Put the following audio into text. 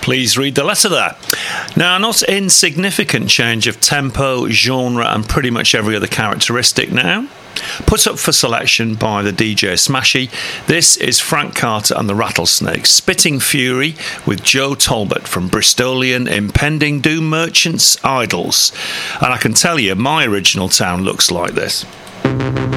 Please read the letter there. Now, not insignificant change of tempo, genre, and pretty much every other characteristic now. Put up for selection by the DJ Smashy, this is Frank Carter and the Rattlesnakes, Spitting Fury with Joe Talbot from Bristolian Impending Doom Merchants Idols. And I can tell you, my original town looks like this.